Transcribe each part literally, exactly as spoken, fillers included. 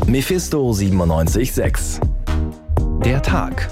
Mephisto siebenundneunzig Komma sechs. Der Tag.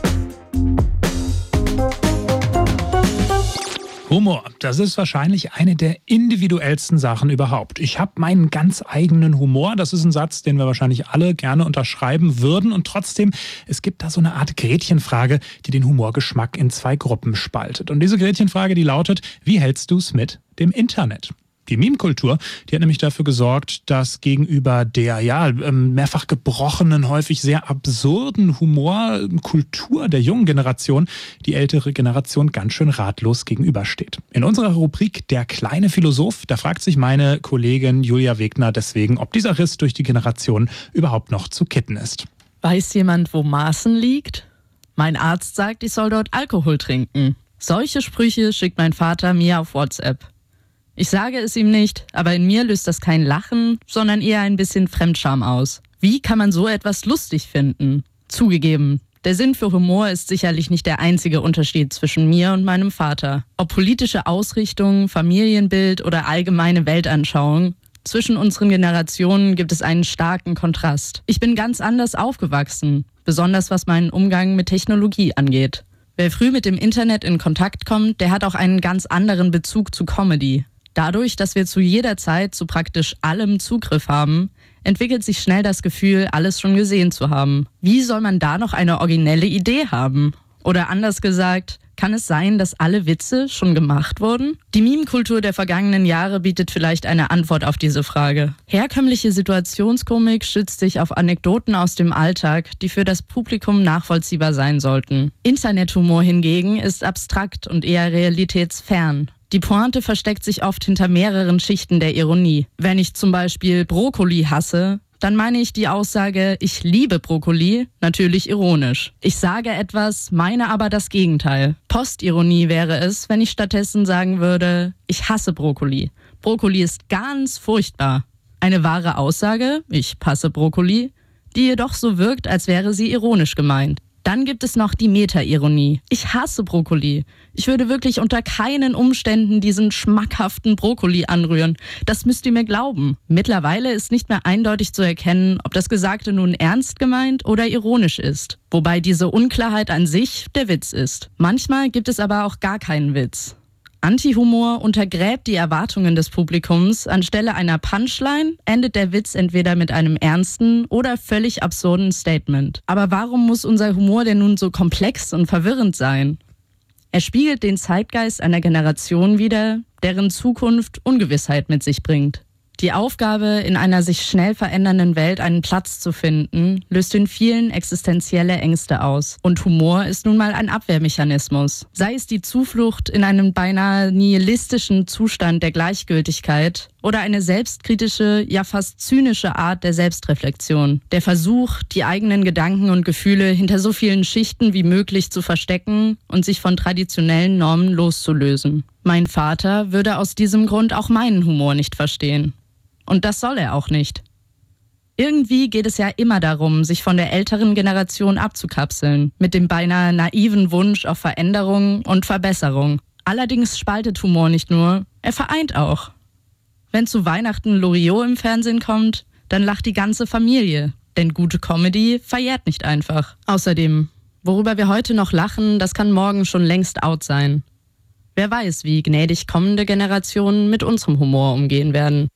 Humor, das ist wahrscheinlich eine der individuellsten Sachen überhaupt. Ich habe meinen ganz eigenen Humor. Das ist ein Satz, den wir wahrscheinlich alle gerne unterschreiben würden. Und trotzdem, es gibt da so eine Art Gretchenfrage, die den Humorgeschmack in zwei Gruppen spaltet. Und diese Gretchenfrage, die lautet: Wie hältst du es mit dem Internet? Die Meme-Kultur, die hat nämlich dafür gesorgt, dass gegenüber der ja mehrfach gebrochenen, häufig sehr absurden Humorkultur der jungen Generation die ältere Generation ganz schön ratlos gegenübersteht. In unserer Rubrik Der kleine Philosoph, da fragt sich meine Kollegin Julia Wegner deswegen, ob dieser Riss durch die Generation überhaupt noch zu kitten ist. Weiß jemand, wo Maßen liegt? Mein Arzt sagt, ich soll dort Alkohol trinken. Solche Sprüche schickt mein Vater mir auf WhatsApp. Ich sage es ihm nicht, aber in mir löst das kein Lachen, sondern eher ein bisschen Fremdscham aus. Wie kann man so etwas lustig finden? Zugegeben, der Sinn für Humor ist sicherlich nicht der einzige Unterschied zwischen mir und meinem Vater. Ob politische Ausrichtung, Familienbild oder allgemeine Weltanschauung, zwischen unseren Generationen gibt es einen starken Kontrast. Ich bin ganz anders aufgewachsen, besonders was meinen Umgang mit Technologie angeht. Wer früh mit dem Internet in Kontakt kommt, der hat auch einen ganz anderen Bezug zu Comedy. Dadurch, dass wir zu jeder Zeit zu praktisch allem Zugriff haben, entwickelt sich schnell das Gefühl, alles schon gesehen zu haben. Wie soll man da noch eine originelle Idee haben? Oder anders gesagt, kann es sein, dass alle Witze schon gemacht wurden? Die Meme-Kultur der vergangenen Jahre bietet vielleicht eine Antwort auf diese Frage. Herkömmliche Situationskomik stützt sich auf Anekdoten aus dem Alltag, die für das Publikum nachvollziehbar sein sollten. Internethumor hingegen ist abstrakt und eher realitätsfern. Die Pointe versteckt sich oft hinter mehreren Schichten der Ironie. Wenn ich zum Beispiel Brokkoli hasse, dann meine ich die Aussage, ich liebe Brokkoli, natürlich ironisch. Ich sage etwas, meine aber das Gegenteil. Postironie wäre es, wenn ich stattdessen sagen würde, ich hasse Brokkoli. Brokkoli ist ganz furchtbar. Eine wahre Aussage, ich hasse Brokkoli, die jedoch so wirkt, als wäre sie ironisch gemeint. Dann gibt es noch die Meta-Ironie. Ich hasse Brokkoli. Ich würde wirklich unter keinen Umständen diesen schmackhaften Brokkoli anrühren. Das müsst ihr mir glauben. Mittlerweile ist nicht mehr eindeutig zu erkennen, ob das Gesagte nun ernst gemeint oder ironisch ist. Wobei diese Unklarheit an sich der Witz ist. Manchmal gibt es aber auch gar keinen Witz. Anti-Humor untergräbt die Erwartungen des Publikums. Anstelle einer Punchline endet der Witz entweder mit einem ernsten oder völlig absurden Statement. Aber warum muss unser Humor denn nun so komplex und verwirrend sein? Er spiegelt den Zeitgeist einer Generation wider, deren Zukunft Ungewissheit mit sich bringt. Die Aufgabe, in einer sich schnell verändernden Welt einen Platz zu finden, löst in vielen existenzielle Ängste aus. Und Humor ist nun mal ein Abwehrmechanismus. Sei es die Zuflucht in einen beinahe nihilistischen Zustand der Gleichgültigkeit oder eine selbstkritische, ja fast zynische Art der Selbstreflexion. Der Versuch, die eigenen Gedanken und Gefühle hinter so vielen Schichten wie möglich zu verstecken und sich von traditionellen Normen loszulösen. Mein Vater würde aus diesem Grund auch meinen Humor nicht verstehen. Und das soll er auch nicht. Irgendwie geht es ja immer darum, sich von der älteren Generation abzukapseln, mit dem beinahe naiven Wunsch auf Veränderung und Verbesserung. Allerdings spaltet Humor nicht nur, er vereint auch. Wenn zu Weihnachten Loriot im Fernsehen kommt, dann lacht die ganze Familie, denn gute Comedy verjährt nicht einfach. Außerdem, worüber wir heute noch lachen, das kann morgen schon längst out sein. Wer weiß, wie gnädig kommende Generationen mit unserem Humor umgehen werden.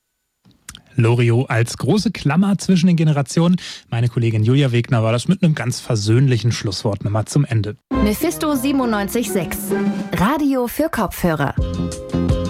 Loriot als große Klammer zwischen den Generationen. Meine Kollegin Julia Wegner war das mit einem ganz versöhnlichen Schlusswort nochmal zum Ende. Mephisto siebenundneunzig Komma sechs. Radio für Kopfhörer.